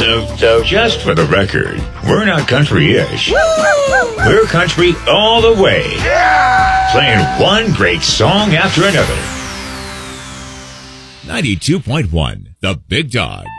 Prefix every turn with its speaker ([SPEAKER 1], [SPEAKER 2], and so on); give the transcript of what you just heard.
[SPEAKER 1] So just for the record, we're not country-ish. We're country all the way. Playing one great song after another.
[SPEAKER 2] 92.1, The Big Dog.